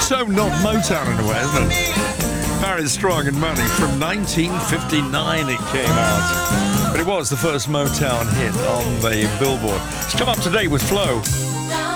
so not Motown in a way, isn't it? Barry Strong and Money from 1959 it came out. But it was the first Motown hit on the Billboard. It's come up to date with Flo.